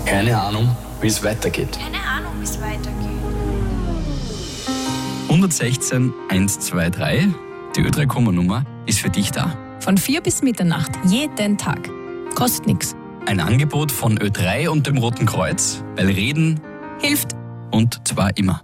Keine Ahnung, wie es weitergeht. 116 123, die Ö3-Nummer ist für dich da. Von 4 bis Mitternacht, jeden Tag. Kostet nichts. Ein Angebot von Ö3 und dem Roten Kreuz, weil Reden hilft und zwar immer.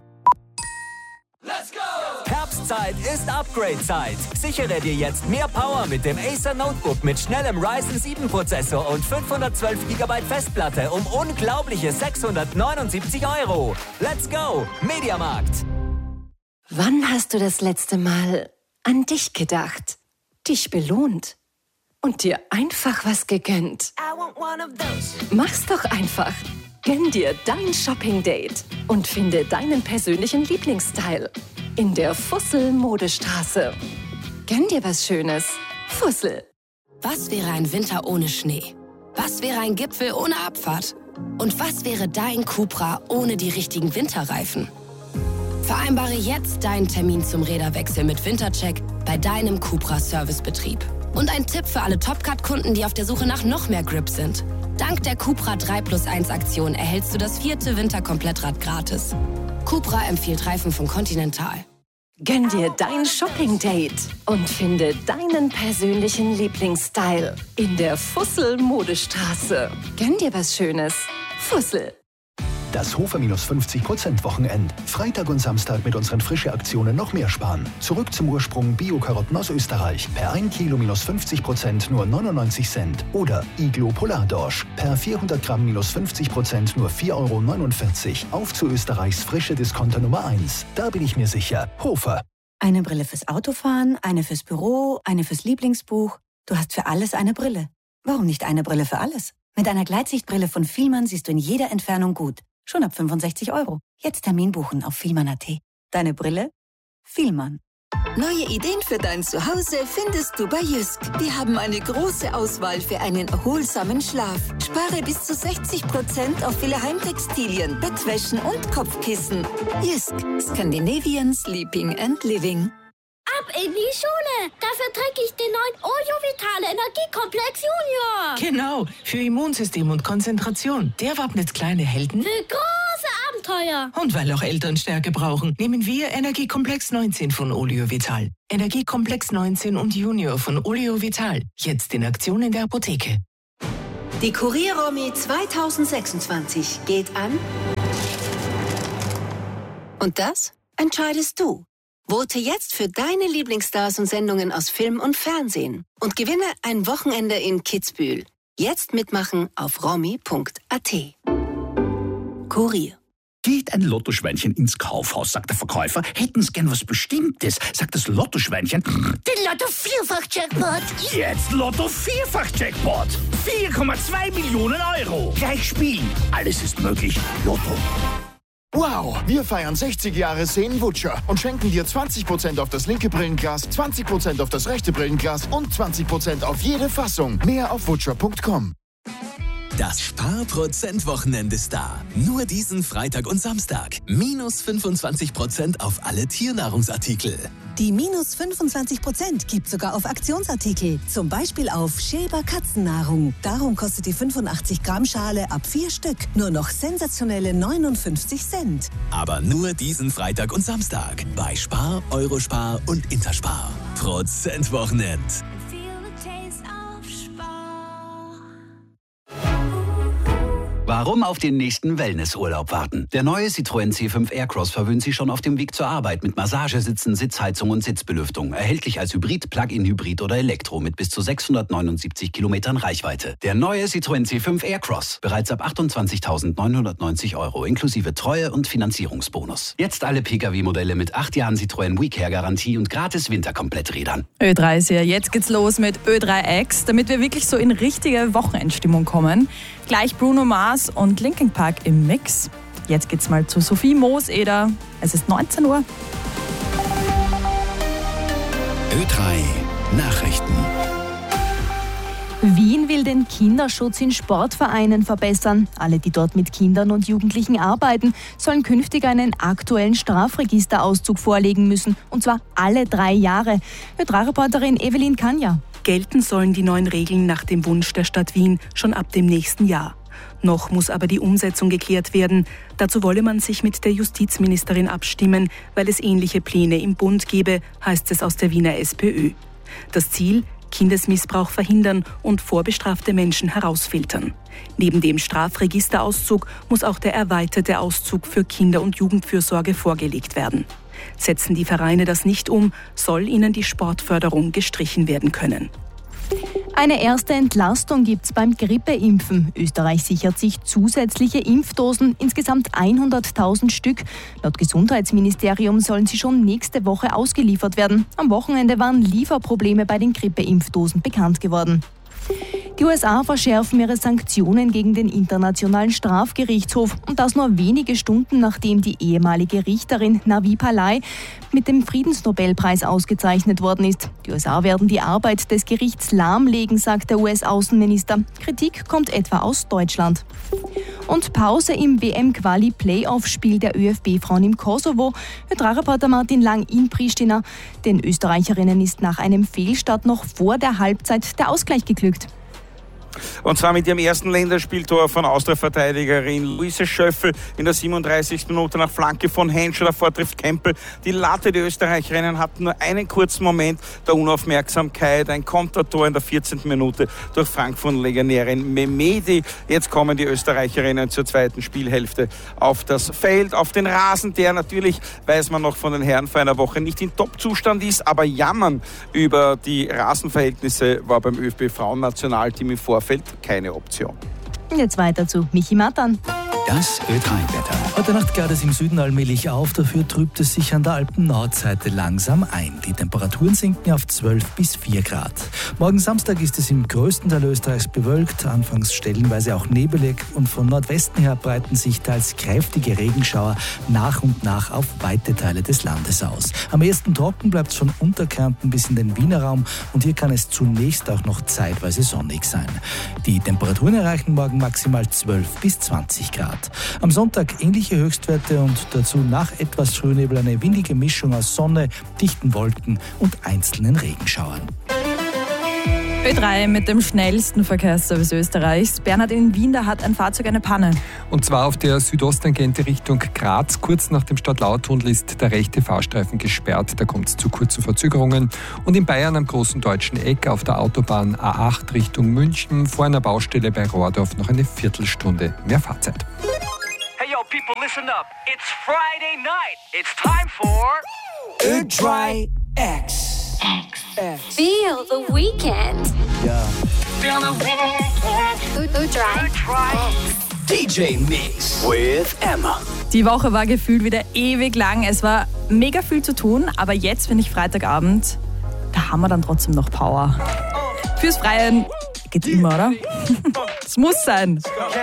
Herbstzeit ist Upgrade-Zeit. Sichere dir jetzt mehr Power mit dem Acer Notebook mit schnellem Ryzen 7 Prozessor und 512 GB Festplatte um unglaubliche 679 €. Let's go, Mediamarkt. Wann hast du das letzte Mal an dich gedacht, dich belohnt und dir einfach was gegönnt? Mach's doch einfach. Gönn dir dein Shopping-Date und finde deinen persönlichen Lieblingsstyle in der Fussel-Modestraße. Gönn dir was Schönes. Fussel. Was wäre ein Winter ohne Schnee? Was wäre ein Gipfel ohne Abfahrt? Und was wäre dein Cupra ohne die richtigen Winterreifen? Vereinbare jetzt deinen Termin zum Räderwechsel mit Wintercheck bei deinem Cupra-Servicebetrieb. Und ein Tipp für alle Topcat-Kunden, die auf der Suche nach noch mehr Grip sind. Dank der Cupra 3+1-Aktion erhältst du das 4. Winterkomplettrad gratis. Cupra empfiehlt Reifen von Continental. Gönn dir dein Shopping-Date und finde deinen persönlichen Lieblingsstyle in der Fussel-Modestraße. Gönn dir was Schönes. Fussel. Das Hofer-50% Wochenend. Freitag und Samstag mit unseren Frische-Aktionen noch mehr sparen. Zurück zum Ursprung Bio-Karotten aus Österreich. Per 1 Kilo -50% nur 99 Cent. Oder Iglo Polardorsch. Per 400 Gramm -50% nur 4,49 €. Auf zu Österreichs frische Discounter Nummer 1. Da bin ich mir sicher. Hofer. Eine Brille fürs Autofahren, eine fürs Büro, eine fürs Lieblingsbuch. Du hast für alles eine Brille. Warum nicht eine Brille für alles? Mit einer Gleitsichtbrille von Fielmann siehst du in jeder Entfernung gut. Schon ab 65 €. Jetzt Termin buchen auf Fielmann.at. Deine Brille? Fielmann. Neue Ideen für dein Zuhause findest du bei Jysk. Wir haben eine große Auswahl für einen erholsamen Schlaf. Spare bis zu 60% auf viele Heimtextilien, Bettwäschen und Kopfkissen. Jysk. Scandinavian Sleeping and Living. Ab in die Schule! Dafür trinke ich den neuen Oleo Vitale Energiekomplex Junior. Genau, für Immunsystem und Konzentration. Der wappnet kleine Helden Für große Abenteuer. Und weil auch Eltern Stärke brauchen, nehmen wir Energiekomplex 19 von Oleo Vital. Energiekomplex 19 und Junior von Oleo Vital. Jetzt in Aktion in der Apotheke. Die Kurier-Romy 2026 geht an. Und das entscheidest du. Vote jetzt für deine Lieblingsstars und Sendungen aus Film und Fernsehen und gewinne ein Wochenende in Kitzbühel. Jetzt mitmachen auf romy.at. Kurier. Geht ein Lottoschweinchen ins Kaufhaus, sagt der Verkäufer, hätten Sie gern was Bestimmtes, sagt das Lottoschweinchen. Den Lotto-Vierfach-Jackpot. Jetzt Lotto-Vierfach-Jackpot. 4,2 Millionen €. Gleich spielen. Alles ist möglich. Lotto. Wow, wir feiern 60 Jahre Seen-Wutscher und schenken dir 20% auf das linke Brillenglas, 20% auf das rechte Brillenglas und 20% auf jede Fassung. Mehr auf wutscher.com. Das Spar-Prozent-Wochenende ist da. Nur diesen Freitag und Samstag. -25% auf alle Tiernahrungsartikel. Die -25% gibt sogar auf Aktionsartikel. Zum Beispiel auf Schäber Katzennahrung. Darum kostet die 85 Gramm Schale ab 4 Stück nur noch sensationelle 59 Cent. Aber nur diesen Freitag und Samstag. Bei Spar, Eurospar und Interspar. Prozent-Wochenend. Warum auf den nächsten Wellnessurlaub warten? Der neue Citroën C5 Aircross verwöhnt Sie schon auf dem Weg zur Arbeit mit Massagesitzen, Sitzheizung und Sitzbelüftung. Erhältlich als Hybrid, Plug-in-Hybrid oder Elektro mit bis zu 679 Kilometern Reichweite. Der neue Citroën C5 Aircross. Bereits ab 28.990 € inklusive Treue- und Finanzierungsbonus. Jetzt alle Pkw-Modelle mit 8 Jahren Citroën WeCare-Garantie und gratis Winterkompletträdern. Ö3 ist ja, jetzt geht's los mit Ö3X, damit wir wirklich so in richtige Wochenendstimmung kommen. Gleich Bruno Mars und Linkin Park im Mix. Jetzt geht's mal zu Sophie Mooseder. Es ist 19 Uhr. Ö3 Nachrichten. Wien will den Kinderschutz in Sportvereinen verbessern. Alle, die dort mit Kindern und Jugendlichen arbeiten, sollen künftig einen aktuellen Strafregisterauszug vorlegen müssen. Und zwar alle 3 Jahre. Ö3-Reporterin Evelyn Kanja. Gelten sollen die neuen Regeln nach dem Wunsch der Stadt Wien schon ab dem nächsten Jahr. Noch muss aber die Umsetzung geklärt werden. Dazu wolle man sich mit der Justizministerin abstimmen, weil es ähnliche Pläne im Bund gebe, heißt es aus der Wiener SPÖ. Das Ziel: Kindesmissbrauch verhindern und vorbestrafte Menschen herausfiltern. Neben dem Strafregisterauszug muss auch der erweiterte Auszug für Kinder- und Jugendfürsorge vorgelegt werden. Setzen die Vereine das nicht um, soll ihnen die Sportförderung gestrichen werden können. Eine erste Entlastung gibt's beim Grippeimpfen. Österreich sichert sich zusätzliche Impfdosen, insgesamt 100.000 Stück. Laut Gesundheitsministerium sollen sie schon nächste Woche ausgeliefert werden. Am Wochenende waren Lieferprobleme bei den Grippeimpfdosen bekannt geworden. Die USA verschärfen ihre Sanktionen gegen den Internationalen Strafgerichtshof und das nur wenige Stunden nachdem die ehemalige Richterin Navi Pillay mit dem Friedensnobelpreis ausgezeichnet worden ist. Die USA werden die Arbeit des Gerichts lahmlegen, sagt der US-Außenminister. Kritik kommt etwa aus Deutschland. Und Pause im WM-Quali-Playoff-Spiel der ÖFB-Frauen im Kosovo. Ö3-Reporter Martin Lang in Pristina. Den Österreicherinnen ist nach einem Fehlstart noch vor der Halbzeit der Ausgleich geglückt. Und zwar mit ihrem ersten Länderspieltor von Austria-Verteidigerin Luise Schöffel in der 37. Minute nach Flanke von Hensch. Davor trifft Kempel die Latte. Die Österreicherinnen hatten nur einen kurzen Moment der Unaufmerksamkeit. Ein Kontertor in der 14. Minute durch Frankfurt-Legionärin Mehmedi. Jetzt kommen die Österreicherinnen zur zweiten Spielhälfte auf das Feld, auf den Rasen, der natürlich, weiß man noch von den Herren vor einer Woche, nicht in Top-Zustand ist. Aber jammern über die Rasenverhältnisse war beim ÖFB-Frauen-Nationalteam im Vorfeld keine Option. Jetzt weiter zu Michi Matan. Das Ö3-Wetter. Heute Nacht klärt es im Süden allmählich auf, dafür trübt es sich an der Alpen-Nordseite langsam ein. Die Temperaturen sinken auf 12 bis 4 Grad. Morgen Samstag ist es im größten Teil Österreichs bewölkt, anfangs stellenweise auch nebelig und von Nordwesten her breiten sich teils kräftige Regenschauer nach und nach auf weite Teile des Landes aus. Am ehesten trocken bleibt es von Unterkärnten bis in den Wiener Raum und hier kann es zunächst auch noch zeitweise sonnig sein. Die Temperaturen erreichen morgen maximal 12 bis 20 Grad. Am Sonntag ähnliche Höchstwerte und dazu nach etwas Frühnebel eine windige Mischung aus Sonne, dichten Wolken und einzelnen Regenschauern. Ö3 mit dem schnellsten Verkehrsservice Österreichs. Bernhard, in Wien, da hat ein Fahrzeug eine Panne. Und zwar auf der Südosttangente Richtung Graz. Kurz nach dem Stadtlauertunnel ist der rechte Fahrstreifen gesperrt. Da kommt es zu kurzen Verzögerungen. Und in Bayern am großen deutschen Eck auf der Autobahn A8 Richtung München vor einer Baustelle bei Rohrdorf noch eine Viertelstunde mehr Fahrzeit. Hey yo, people, listen up. It's Friday night. It's time for Ö3 X. Feel the weekend. Yeah. Feel the weekend. Ö3 DJ Mix with Emma. Die Woche war gefühlt wieder ewig lang. Es war mega viel zu tun, aber jetzt, finde ich, Freitagabend, da haben wir dann trotzdem noch Power. Fürs Freien geht's immer, oder? Es muss sein.